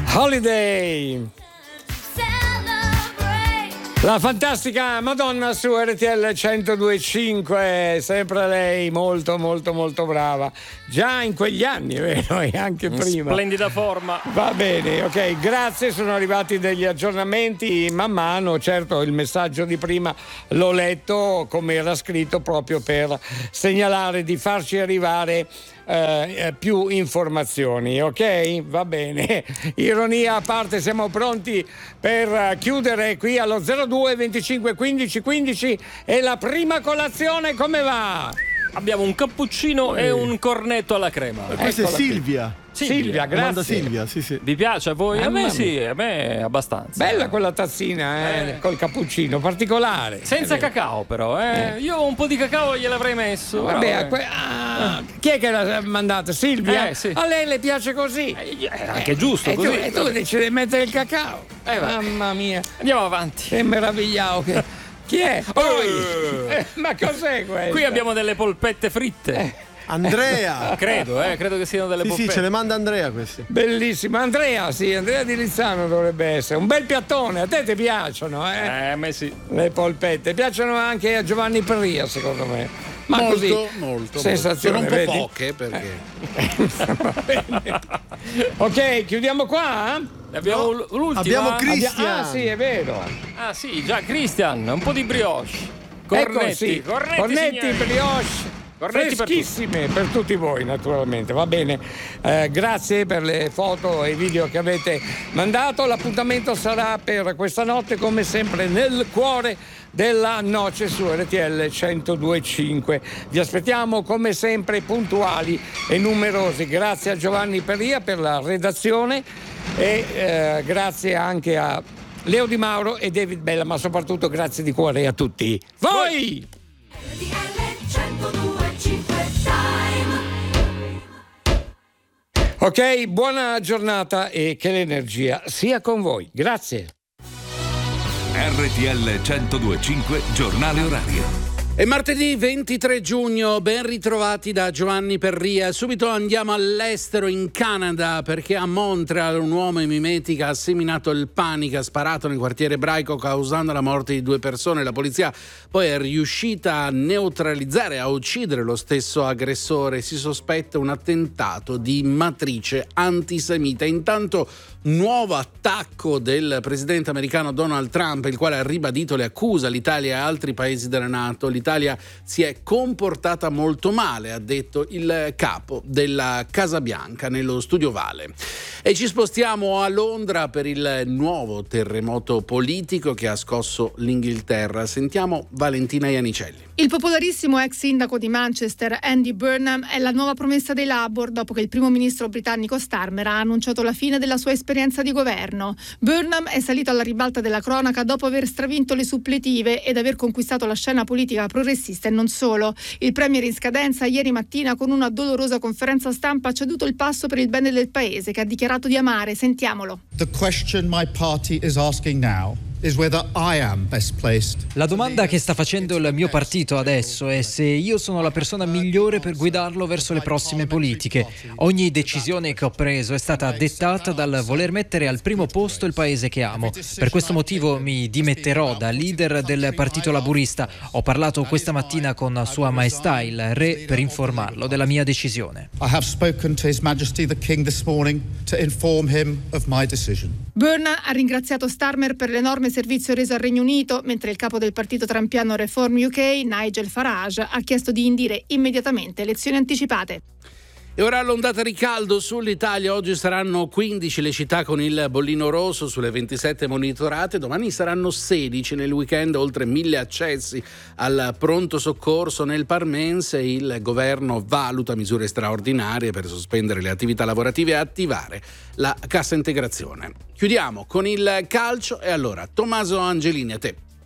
Holiday, la fantastica Madonna su RTL 102.5, sempre lei molto molto molto brava, già in quegli anni, è vero, e anche prima. Splendida forma. Va bene, ok, grazie, sono arrivati degli aggiornamenti man mano, certo il messaggio di prima l'ho letto come era scritto proprio per segnalare di farci arrivare più informazioni, ok? Va bene, ironia a parte, siamo pronti per chiudere qui allo 02 25 15 15 e la prima colazione come va? Abbiamo un cappuccino e un cornetto alla crema. Questa è Silvia. Silvia, grazie. Silvia, sì. Vi piace a voi? A me Mamma sì, a me abbastanza. Bella quella tazzina, col cappuccino, particolare. Senza cacao però, Io un po' di cacao gliel'avrei messo. Vabbè, chi è che l'ha mandata? Silvia? Sì. A lei le piace così? Anche giusto così. E tu decidi di mettere il cacao. Mamma mia. Andiamo avanti. Che meravigliato che... Chi è? Poi? Ma cos'è questo? Qui abbiamo delle polpette fritte. Andrea! Credo che siano delle polpette. Sì, ce le manda Andrea queste. Bellissima. Andrea di Lizzano dovrebbe essere. Un bel piattone. A te ti piacciono, A me sì. Le polpette. Piacciono anche a Giovanni Perria, secondo me. Ma molto. Sensazione, Sono un po' vedi? poche perché. Va bene. Ok, chiudiamo qua? Abbiamo l'ultima. Abbiamo Christian. Sì, è vero. Ah sì, già Christian, un po' di brioche. Cornetti, Cornetti, brioche. Freschissime per tutti voi, naturalmente. Va bene, grazie per le foto e i video che avete mandato. L'appuntamento sarà per questa notte come sempre nel cuore della noce su RTL 102.5. Vi aspettiamo come sempre puntuali e numerosi. Grazie a Giovanni Perria per la redazione e grazie anche a Leo Di Mauro e David Bella, ma soprattutto grazie di cuore a tutti voi. Ok, buona giornata e che l'energia sia con voi. Grazie. RTL 102.5 Giornale Orario. È martedì 23 giugno, ben ritrovati da Giovanni Perria. Subito andiamo all'estero, in Canada, perché a Montreal un uomo in mimetica ha seminato il panico, ha sparato nel quartiere ebraico causando la morte di 2 persone. La polizia poi è riuscita a neutralizzare, a uccidere lo stesso aggressore. Si sospetta un attentato di matrice antisemita. Intanto nuovo attacco del presidente americano Donald Trump, il quale ha ribadito le accuse all'Italia e a altri paesi della NATO. L'Italia si è comportata molto male, ha detto il capo della Casa Bianca nello Studio Vale. E ci spostiamo a Londra per il nuovo terremoto politico che ha scosso l'Inghilterra. Sentiamo Valentina Ianicelli. Il popolarissimo ex sindaco di Manchester, Andy Burnham, è la nuova promessa dei Labour dopo che il primo ministro britannico Starmer ha annunciato la fine della sua esperienza di governo. Burnham è salito alla ribalta della cronaca dopo aver stravinto le suppletive ed aver conquistato la scena politica progressista e non solo. Il premier in scadenza ieri mattina con una dolorosa conferenza stampa ha ceduto il passo per il bene del paese, che ha dichiarato di amare. Sentiamolo. The question my party is asking now is whether I am best placed. La domanda che sta facendo il mio partito adesso è se io sono la persona migliore per guidarlo verso le prossime politiche. Ogni decisione che ho preso è stata dettata dal voler mettere al primo posto il paese che amo. Per questo motivo mi dimetterò da leader del Partito Laburista. Ho parlato questa mattina con Sua Maestà il Re per informarlo della mia decisione. I have spoken to His Majesty the King this morning to inform him of my decision. Burnham ha ringraziato Starmer per l'enorme servizio reso al Regno Unito, mentre il capo del partito trampiano Reform UK, Nigel Farage, ha chiesto di indire immediatamente elezioni anticipate. E ora l'ondata di caldo sull'Italia. Oggi saranno 15 le città con il bollino rosso sulle 27 monitorate, domani saranno 16. Nel weekend oltre 1000 accessi al pronto soccorso nel Parmense. Il governo valuta misure straordinarie per sospendere le attività lavorative e attivare la cassa integrazione. Chiudiamo con il calcio e allora Tommaso Angelini, a te.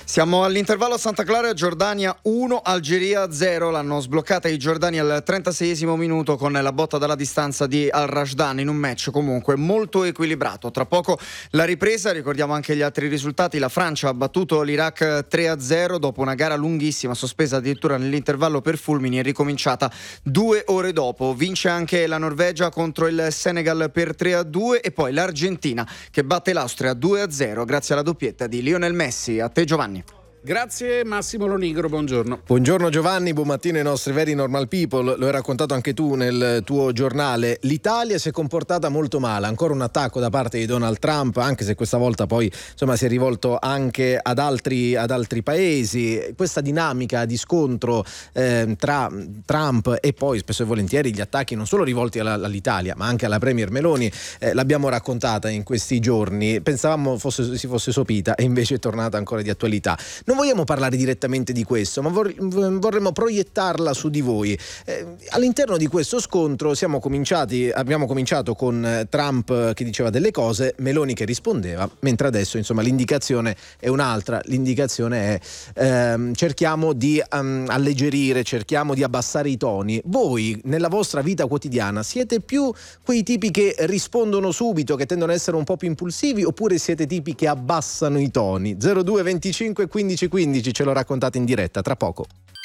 Siamo all'intervallo. Santa Clara, Giordania 1, Algeria 0. L'hanno sbloccata i giordani al 36esimo minuto con la botta dalla distanza di Al-Rashdan in un match comunque molto equilibrato. Tra poco la ripresa, ricordiamo anche gli altri risultati. La Francia ha battuto l'Iraq 3-0 dopo una gara lunghissima, sospesa addirittura nell'intervallo per fulmini e ricominciata 2 ore dopo. Vince anche la Norvegia contro il Senegal per 3-2 e poi l'Argentina che batte l'Austria 2-0 grazie alla doppietta di Lionel Messi. A te Giovanni. Grazie Massimo Lonigro, buongiorno. Buongiorno Giovanni, buon mattino ai nostri veri normal people. Lo hai raccontato anche tu nel tuo giornale. L'Italia si è comportata molto male, ancora un attacco da parte di Donald Trump, anche se questa volta poi insomma si è rivolto anche ad altri paesi. Questa dinamica di scontro tra Trump e poi spesso e volentieri gli attacchi non solo rivolti all'Italia ma anche alla Premier Meloni, l'abbiamo raccontata in questi giorni. Pensavamo si fosse sopita e invece è tornata ancora di attualità. Non vogliamo parlare direttamente di questo, ma vorremmo proiettarla su di voi. All'interno di questo scontro abbiamo cominciato con Trump che diceva delle cose, Meloni che rispondeva, mentre adesso insomma l'indicazione è un'altra. L'indicazione è cerchiamo di alleggerire, cerchiamo di abbassare i toni. Voi nella vostra vita quotidiana siete più quei tipi che rispondono subito, che tendono ad essere un po' più impulsivi, oppure siete tipi che abbassano i toni? 02 25 15 15, ce lo raccontate in diretta tra poco.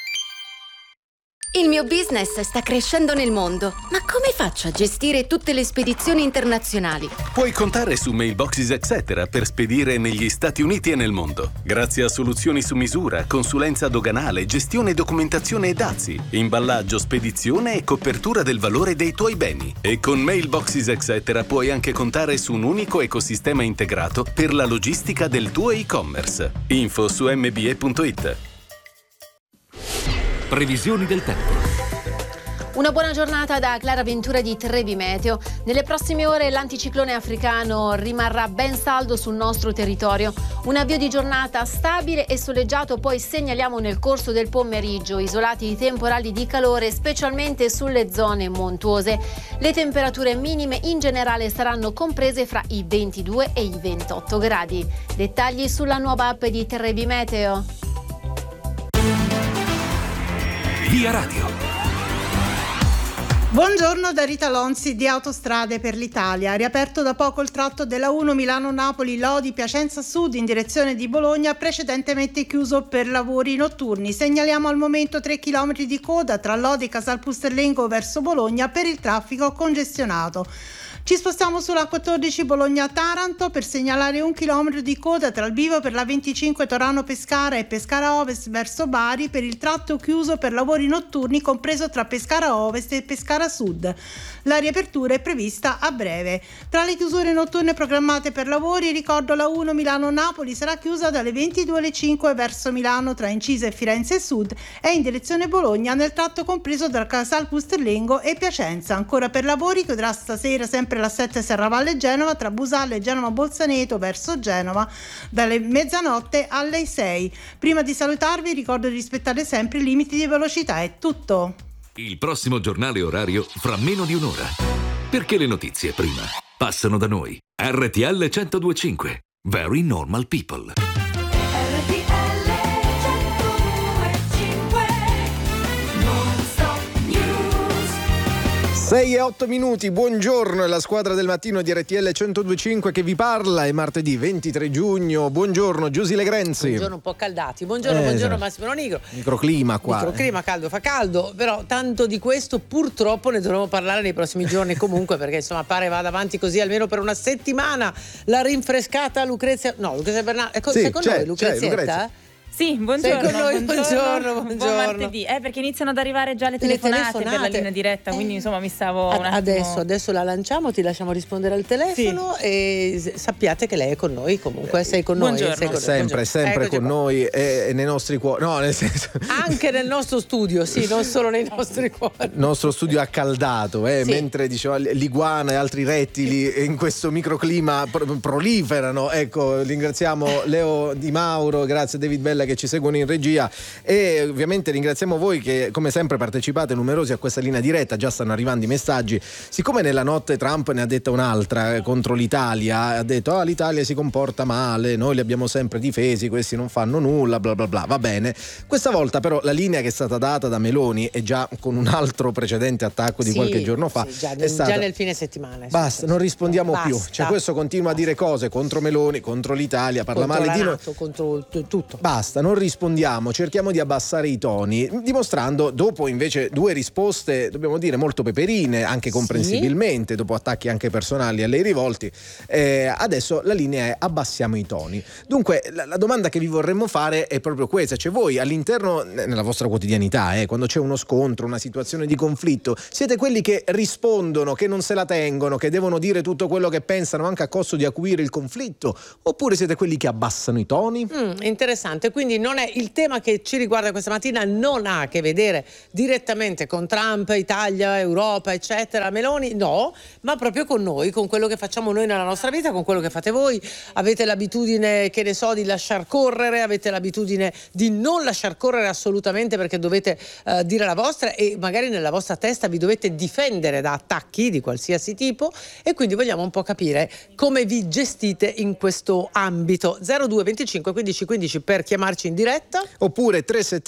Il mio business sta crescendo nel mondo, ma come faccio a gestire tutte le spedizioni internazionali? Puoi contare su Mailboxes Etc. per spedire negli Stati Uniti e nel mondo. Grazie a soluzioni su misura, consulenza doganale, gestione, documentazione e dazi, imballaggio, spedizione e copertura del valore dei tuoi beni. E con Mailboxes Etc. puoi anche contare su un unico ecosistema integrato per la logistica del tuo e-commerce. Info su mbe.it. Previsioni del tempo. Una buona giornata da Clara Ventura di Trevi Meteo. Nelle prossime ore l'anticiclone africano rimarrà ben saldo sul nostro territorio. Un avvio di giornata stabile e soleggiato, poi segnaliamo nel corso del pomeriggio isolati temporali di calore, specialmente sulle zone montuose. Le temperature minime in generale saranno comprese fra i 22 e i 28 gradi. Dettagli sulla nuova app di Trevi Meteo. Via Radio. Buongiorno da Rita Lonzi di Autostrade per l'Italia. Riaperto da poco il tratto della 1 Milano-Napoli Lodi Piacenza Sud in direzione di Bologna, precedentemente chiuso per lavori notturni. Segnaliamo al momento 3 km di coda tra Lodi e Casal Pusterlengo verso Bologna per il traffico congestionato. Ci spostiamo sulla 14 Bologna-Taranto per segnalare 1 chilometro di coda tra il bivio per la 25 Torano-Pescara e Pescara Ovest verso Bari per il tratto chiuso per lavori notturni compreso tra Pescara Ovest e Pescara Sud. La riapertura è prevista a breve. Tra le chiusure notturne programmate per lavori, ricordo la 1 Milano-Napoli sarà chiusa dalle 22 alle 5 verso Milano tra Incisa e Firenze Sud e in direzione Bologna nel tratto compreso tra Casal Pusterlengo e Piacenza. Ancora per lavori chiudrà stasera sempre la 7 Serravalle Genova tra Busalle e Genova Bolzaneto verso Genova dalle mezzanotte alle 6. Prima di salutarvi ricordo di rispettare sempre i limiti di velocità. È tutto. Il prossimo giornale orario fra meno di un'ora. Perché le notizie prima passano da noi. RTL 102.5. Very normal people. 6 e 8 minuti, buongiorno, è la squadra del mattino di RTL 102.5 che vi parla, è martedì 23 giugno, buongiorno Giusy Legrenzi. Buongiorno, un po' caldati, buongiorno Massimo Lonigro. Microclima qua. Microclima, caldo, fa caldo, però tanto di questo purtroppo ne dovremo parlare nei prossimi giorni comunque, perché insomma pare vada avanti così almeno per una settimana. La rinfrescata Lucrezia Bernardi, sei con noi Lucrezietta? Sì, buongiorno. Sei con noi, buongiorno. Buon martedì, perché iniziano ad arrivare già le telefonate per la linea diretta, quindi insomma mi stavo un attimo... Adesso la lanciamo, ti lasciamo rispondere al telefono e sappiate che lei è con noi comunque, sei con noi. Sempre con noi e nei nostri cuori, no, nel senso... Anche nel nostro studio, sì, non solo nei nostri cuori. Il nostro studio accaldato, sì. Mentre diceva l'iguana e altri rettili in questo microclima proliferano. Ecco, ringraziamo Leo Di Mauro, grazie David Bell Isabella che ci seguono in regia, e ovviamente ringraziamo voi che come sempre partecipate numerosi a questa linea diretta. Già stanno arrivando i messaggi. Siccome nella notte Trump ne ha detta un'altra contro l'Italia, ha detto l'Italia si comporta male, noi li abbiamo sempre difesi, questi non fanno nulla, bla bla bla, va bene. Questa volta però la linea che è stata data da Meloni, e già con un altro precedente attacco di qualche giorno fa, è stata: già nel fine settimana. Basta, non rispondiamo più. Basta. Cioè questo continua a dire cose contro Meloni, contro l'Italia, parla male di noi, contro tutto. Basta, non rispondiamo, cerchiamo di abbassare i toni, dimostrando, dopo invece 2 risposte, dobbiamo dire, molto peperine, anche comprensibilmente, dopo attacchi anche personali a lei rivolti, adesso la linea è: abbassiamo i toni. Dunque la domanda che vi vorremmo fare è proprio questa: cioè voi all'interno, nella vostra quotidianità, quando c'è uno scontro, una situazione di conflitto, siete quelli che rispondono, che non se la tengono, che devono dire tutto quello che pensano anche a costo di acuire il conflitto, oppure siete quelli che abbassano i toni? Interessante, quindi non è il tema che ci riguarda questa mattina, non ha a che vedere direttamente con Trump, Italia, Europa, eccetera, Meloni, no, ma proprio con noi, con quello che facciamo noi nella nostra vita, con quello che fate voi. Avete l'abitudine, che ne so, di lasciar correre, avete l'abitudine di non lasciar correre assolutamente, perché dovete dire la vostra, e magari nella vostra testa vi dovete difendere da attacchi di qualsiasi tipo, e quindi vogliamo un po' capire come vi gestite in questo ambito. 02 25 15 15 per chiamarci in diretta, oppure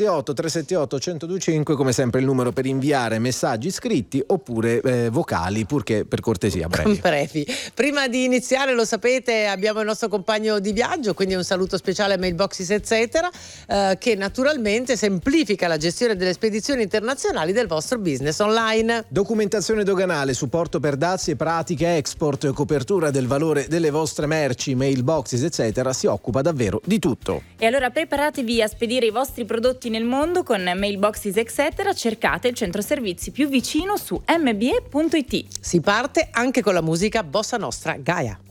378 1025 come sempre il numero per inviare messaggi scritti oppure vocali, purché per cortesia brevi. Prima di iniziare, lo sapete, abbiamo il nostro compagno di viaggio, quindi un saluto speciale a Mailboxes eccetera, che naturalmente semplifica la gestione delle spedizioni internazionali del vostro business online. Documentazione doganale, supporto per dazi e pratiche export, copertura del valore delle vostre merci, Mailboxes eccetera, si occupa davvero di tutto. E allora preparatevi a spedire i vostri prodotti nel mondo con Mailboxes eccetera. Cercate il centro servizi più vicino su mbe.it. Si parte anche con la musica Bossa Nostra Gaia.